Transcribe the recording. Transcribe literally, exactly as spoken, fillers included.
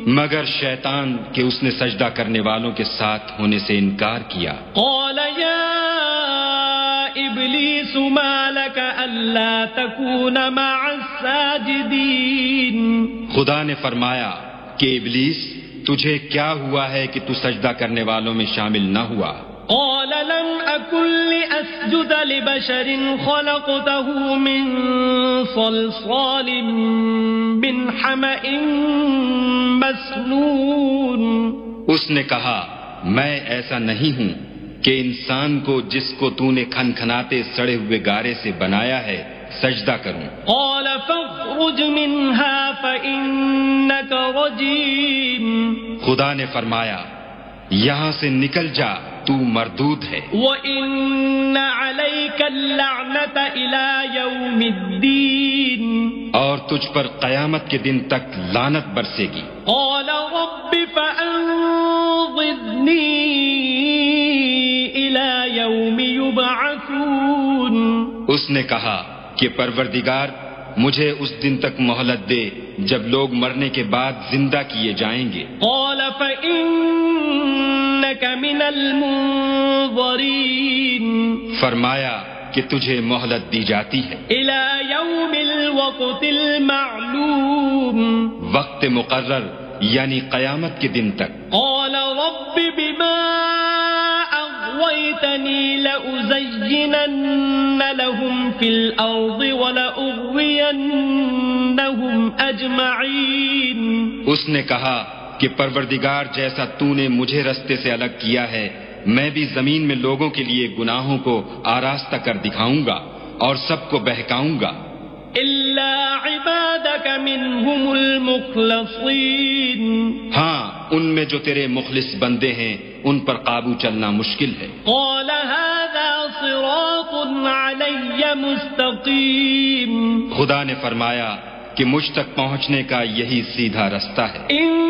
مگر شیطان کہ اس نے سجدہ کرنے والوں کے ساتھ ہونے سے انکار کیا. قال يا إبليس ما لك ألا تكون مع الساجدين. خدا نے فرمایا کہ ابلیس تجھے کیا ہوا ہے کہ تو سجدہ کرنے والوں میں شامل نہ ہوا؟ قال لم أكن لأسجد لبشر خلقته من صلصال من حمأ مسنون. اس نے کہا میں ایسا نہیں ہوں کہ انسان کو جس کو تو نے کھن کھناتے سڑے ہوئے گارے سے بنایا ہے سجدہ کروں. قال فاخرج منها فإنك رجيم. خدا نے فرمایا یہاں سے نکل جا تو مردود ہے. وَإِنَّ عَلَيْكَ اللَّعْنَةَ إِلَى يَوْمِ الدِّينِ. اور تجھ پر قیامت کے دن تک لعنت برسے گی. قَالَ رَبِّ فَأَنظِرْنِي إِلَى يَوْمِ يُبْعَثُونَ. اس نے کہا کہ پروردگار مجھے اس دن تک مہلت دے جب لوگ مرنے کے بعد زندہ کیے جائیں گے. قَالَ فَإِنَّكَ مِنَ الْمُنظَرِينَ. فرمایا کہ تجھے مہلت دی جاتی ہے إِلَى يَوْمِ الْوَقْتِ الْمَعْلُومِ. وقت مقرر یعنی قیامت کے دن تک. قَالَ رَبِّ بِمَا أَغْوَيْتَنِي لَأُزَيِّنَنَّ لَهُمْ فِي الْأَرْضِ وَلَأُغْوِيَنَّهُمْ أَجْمَعِينَ. اس نے کہا کہ پروردگار جیسا تو نے مجھے رستے سے الگ کیا ہے میں بھی زمین میں لوگوں کے لیے گناہوں کو آراستہ کر دکھاؤں گا اور سب کو بہکاؤں گا. إِلَّا عِبَادَكَ مِنْهُمُ الْمُخْلَصِينَ. ہاں ان میں جو تیرے مخلص بندے ہیں ان پر قابو چلنا مشکل ہے. قَالَ هَذَا صِرَاطٌ عَلَيَّ مُسْتَقِيمٌ. خدا نے فرمایا کہ مجھ تک پہنچنے کا یہی سیدھا رستہ ہے. إِنَّ